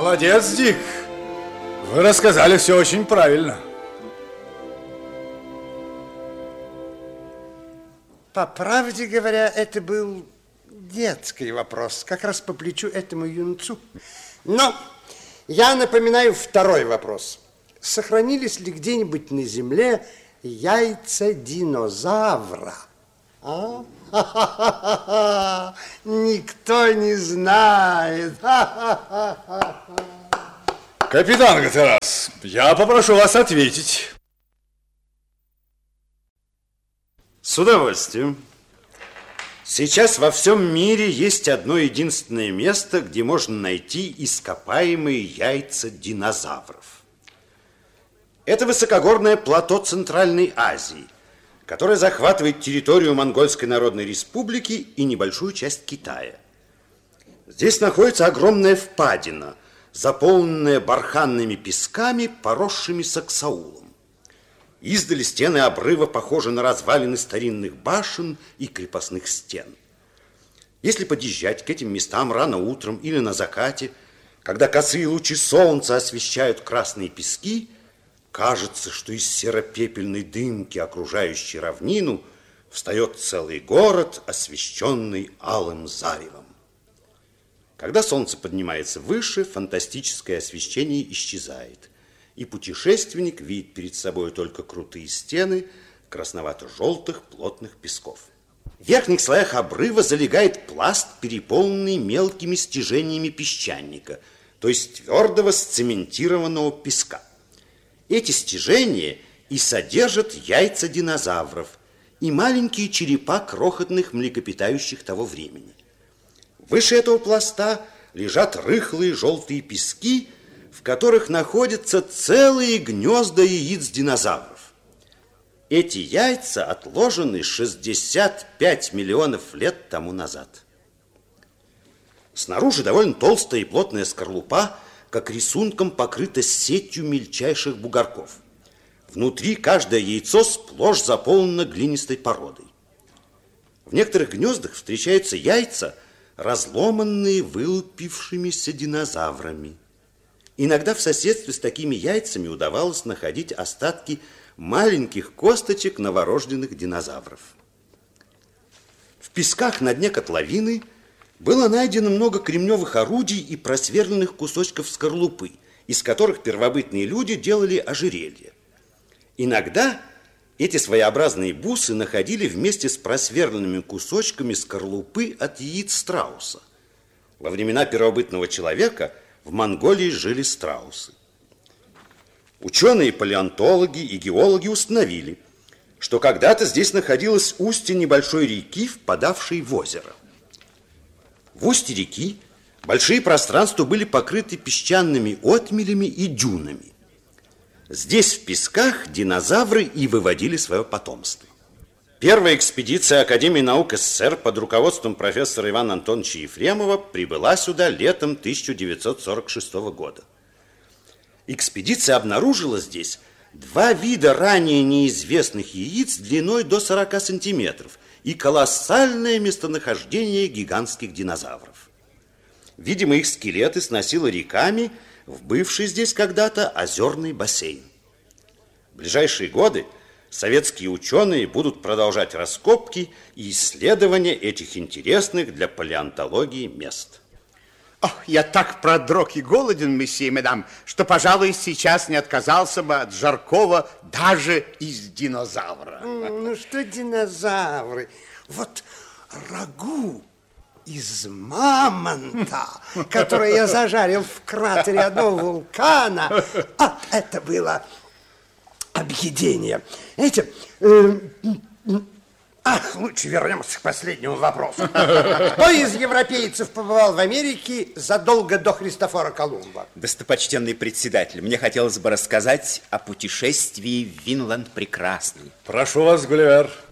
Молодец, Дик. Вы рассказали все очень правильно. По правде говоря, это был детский вопрос, как раз по плечу этому юнцу. Но я напоминаю второй вопрос. Сохранились ли где-нибудь на Земле яйца динозавра? А? Никто не знает. Капитан Гатерас, я попрошу вас ответить. С удовольствием. Сейчас во всем мире есть одно единственное место, где можно найти ископаемые яйца динозавров. Это высокогорное плато Центральной Азии, которое захватывает территорию Монгольской Народной Республики и небольшую часть Китая. Здесь находится огромная впадина, заполненная барханными песками, поросшими саксаулом. Издали стены обрыва похожи на развалины старинных башен и крепостных стен. Если подъезжать к этим местам рано утром или на закате, когда косые лучи солнца освещают красные пески, кажется, что из серо-пепельной дымки, окружающей равнину, встает целый город, освещенный алым заревом. Когда солнце поднимается выше, фантастическое освещение исчезает, и путешественник видит перед собой только крутые стены красновато-желтых плотных песков. В верхних слоях обрыва залегает пласт, переполненный мелкими стяжениями песчаника, то есть твердого сцементированного песка. Эти стяжения и содержат яйца динозавров и маленькие черепа крохотных млекопитающих того времени. Выше этого пласта лежат рыхлые желтые пески, в которых находятся целые гнезда яиц динозавров. Эти яйца отложены 65 миллионов лет тому назад. Снаружи довольно толстая и плотная скорлупа, как рисунком покрыта сетью мельчайших бугорков. Внутри каждое яйцо сплошь заполнено глинистой породой. В некоторых гнездах встречаются яйца, разломанные вылупившимися динозаврами. Иногда в соседстве с такими яйцами удавалось находить остатки маленьких косточек новорожденных динозавров. В песках на дне котловины было найдено много кремневых орудий и просверленных кусочков скорлупы, из которых первобытные люди делали ожерелья. Иногда эти своеобразные бусы находили вместе с просверленными кусочками скорлупы от яиц страуса. Во времена первобытного человека в Монголии жили страусы. Ученые-палеонтологи и геологи установили, что когда-то здесь находилось устье небольшой реки, впадавшей в озеро. В устье реки большие пространства были покрыты песчаными отмелями и дюнами. Здесь, в песках, динозавры и выводили свое потомство. Первая экспедиция Академии наук СССР под руководством профессора Ивана Антоновича Ефремова прибыла сюда летом 1946 года. Экспедиция обнаружила здесь два вида ранее неизвестных яиц длиной до 40 сантиметров и колоссальное местонахождение гигантских динозавров. Видимо, их скелеты сносило реками в бывший здесь когда-то озерный бассейн. В ближайшие годы советские ученые будут продолжать раскопки и исследования этих интересных для палеонтологии мест. Ох, я так продрог и голоден, месье и мадам, что, пожалуй, сейчас не отказался бы от жаркого даже из динозавра. Ну что динозавры? Вот рагу из мамонта, который я зажарил в кратере одного вулкана. А это было объедение. Знаете, лучше вернемся к последнему вопросу. Кто из европейцев побывал в Америке задолго до Христофора Колумба? Достопочтенный председатель, мне хотелось бы рассказать о путешествии в Винланд прекрасный. Прошу вас, Гулливер.